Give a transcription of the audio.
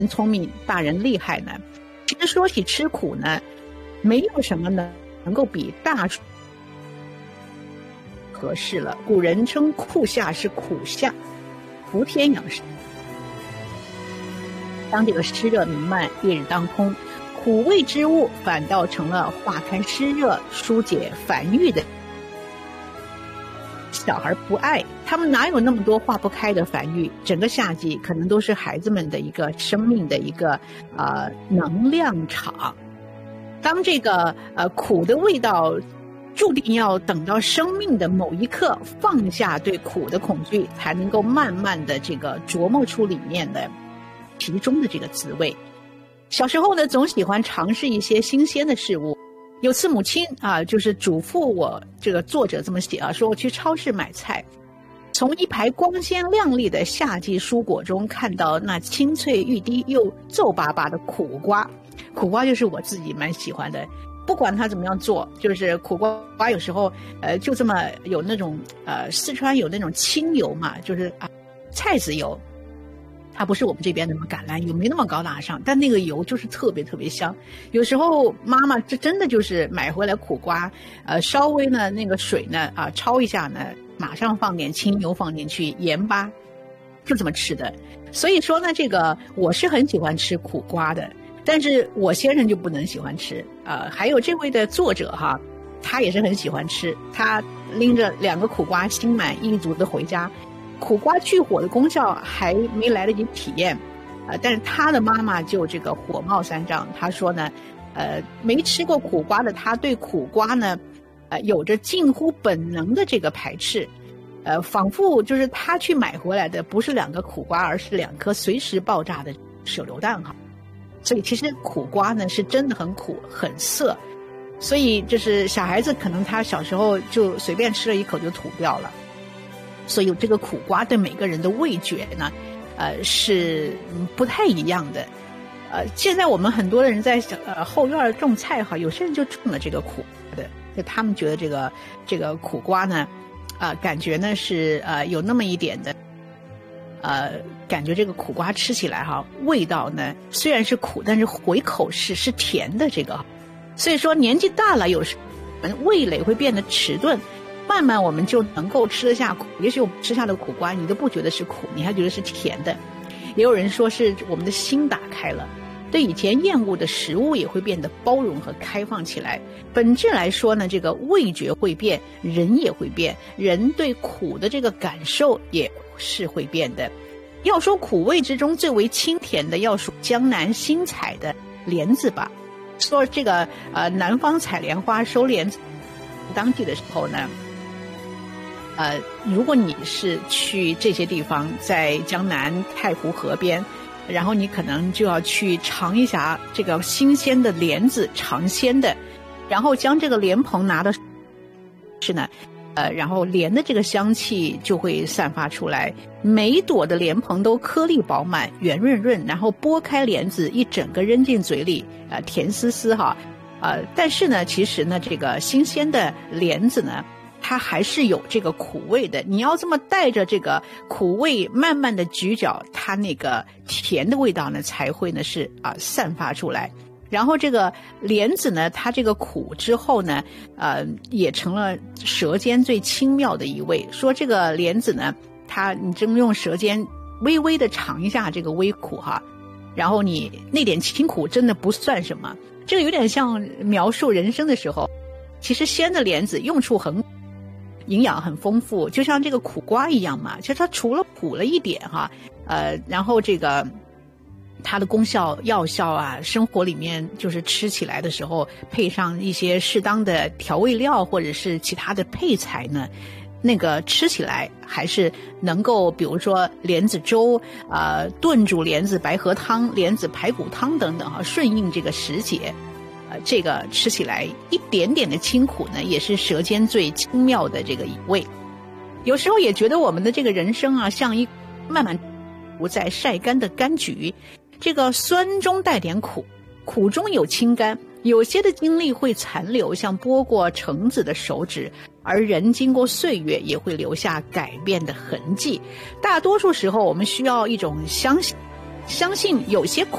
聪明，大人厉害呢？其实说起吃苦呢，没有什么能够比大合适了。古人称酷夏是苦夏，伏天养生。当这个湿热弥漫，烈日当空，苦味之物反倒成了化开湿热、疏解烦郁的。小孩不爱，他们哪有那么多化不开的烦郁？整个夏季可能都是孩子们的一个生命的一个能量场。当这个苦的味道注定要等到生命的某一刻放下对苦的恐惧，才能够慢慢的这个琢磨出里面的其中的这个滋味。小时候呢，总喜欢尝试一些新鲜的事物。有次母亲就是嘱咐我，这个作者这么写说我去超市买菜，从一排光鲜亮丽的夏季蔬果中看到那清脆欲滴又皱巴巴的苦瓜。苦瓜就是我自己蛮喜欢的，不管它怎么样做，就是苦瓜有时候就这么有那种四川有那种清油嘛，就是菜籽油。它不是我们这边的橄榄油，没那么高大上，但那个油就是特别特别香。有时候妈妈这真的就是买回来苦瓜，稍微呢那个水呢焯一下呢，马上放点清油放进去，盐巴，就这么吃的。所以说呢，这个我是很喜欢吃苦瓜的，但是我先生就不能喜欢吃。还有这位的作者他也是很喜欢吃，他拎着2个苦瓜，心满意足的回家。苦瓜去火的功效还没来得及体验，但是他的妈妈就这个火冒三丈。他说呢，没吃过苦瓜的他对苦瓜呢，有着近乎本能的这个排斥，仿佛就是他去买回来的不是2个苦瓜，而是2颗随时爆炸的手榴弹所以其实苦瓜呢是真的很苦很涩，所以就是小孩子可能他小时候就随便吃了一口就吐掉了。所以这个苦瓜对每个人的味觉呢，是不太一样的。现在我们很多人在后院种菜有些人就种了这个苦的，就他们觉得这个苦瓜呢，感觉呢是有那么一点的，感觉这个苦瓜吃起来味道呢虽然是苦，但是回口是甜的这个。所以说年纪大了，有时我们味蕾会变得迟钝。慢慢我们就能够吃得下苦，也许我们吃下的苦瓜你都不觉得是苦，你还觉得是甜的。也有人说是我们的心打开了，对以前厌恶的食物也会变得包容和开放起来。本质来说呢，这个味觉会变，人也会变，人对苦的这个感受也是会变的。要说苦味之中最为清甜的，要数江南新采的莲子吧。说这个南方采莲花收莲子当季的时候呢，如果你是去这些地方，在江南太湖河边，然后你可能就要去尝一下这个新鲜的莲子，尝鲜的，然后将这个莲蓬拿的是呢，然后莲的这个香气就会散发出来，每一朵的莲蓬都颗粒饱满，圆润润，然后剥开莲子一整个扔进嘴里，甜丝丝但是呢，其实呢，这个新鲜的莲子呢，它还是有这个苦味的。你要这么带着这个苦味慢慢的咀嚼，它那个甜的味道呢，才会呢是散发出来。然后这个莲子呢，它这个苦之后呢，也成了舌尖最轻妙的一味。说这个莲子呢，你真用舌尖微微的尝一下这个微苦然后你那点清苦真的不算什么。这个有点像描述人生的时候，其实鲜的莲子用处很营养很丰富，就像这个苦瓜一样嘛，其实它除了苦了一点然后这个它的功效药效生活里面就是吃起来的时候配上一些适当的调味料或者是其他的配材呢，那个吃起来还是能够，比如说莲子粥炖煮莲子白河汤、莲子排骨汤等等顺应这个时节，这个吃起来一点点的清苦呢，也是舌尖最轻妙的这个一味。有时候也觉得我们的这个人生像一慢慢不再晒干的柑橘，这个酸中带点苦，苦中有清甘，有些的经历会残留，像剥过橙子的手指，而人经过岁月也会留下改变的痕迹。大多数时候我们需要一种相信相信有些